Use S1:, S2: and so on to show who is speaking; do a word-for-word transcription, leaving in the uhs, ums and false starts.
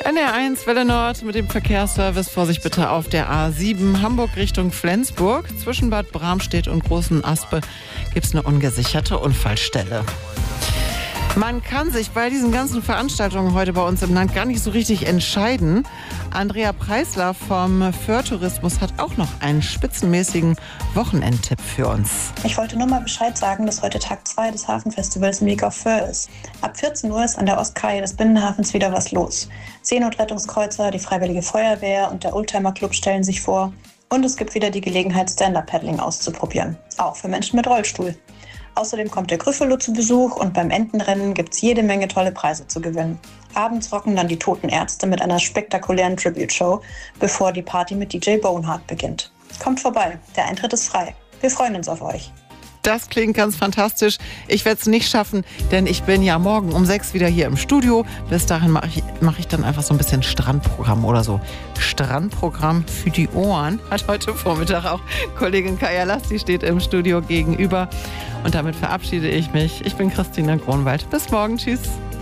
S1: N R eins Welle Nord mit dem Verkehrsservice. Vorsicht bitte auf der A sieben Hamburg Richtung Flensburg. Zwischen Bad Bramstedt und Großen Aspe gibt es eine ungesicherte Unfallstelle. Man kann sich bei diesen ganzen Veranstaltungen heute bei uns im Land gar nicht so richtig entscheiden. Andrea Preisler vom Föhr-Tourismus hat auch noch einen spitzenmäßigen Wochenendtipp für uns.
S2: Ich wollte nur mal Bescheid sagen, dass heute Tag zwei des Hafenfestivals im Weg auf Föhr ist. Ab vierzehn Uhr ist an der Ostkai des Binnenhafens wieder was los. Seenotrettungskreuzer, die Freiwillige Feuerwehr und der Oldtimer Club stellen sich vor. Und es gibt wieder die Gelegenheit, Stand-Up-Paddling auszuprobieren. Auch für Menschen mit Rollstuhl. Außerdem kommt der Gryffalo zu Besuch und beim Entenrennen gibt's jede Menge tolle Preise zu gewinnen. Abends rocken dann die Toten Ärzte mit einer spektakulären Tribute-Show, bevor die Party mit D J Boneheart beginnt. Kommt vorbei, der Eintritt ist frei. Wir freuen uns auf euch.
S1: Das klingt ganz fantastisch. Ich werde es nicht schaffen, denn ich bin ja morgen um sechs wieder hier im Studio. Bis dahin mache ich, mach ich dann einfach so ein bisschen Strandprogramm oder so. Strandprogramm für die Ohren hat heute Vormittag auch Kollegin Kaya Lass, die steht im Studio gegenüber. Und damit verabschiede ich mich. Ich bin Christina Gronwald. Bis morgen. Tschüss.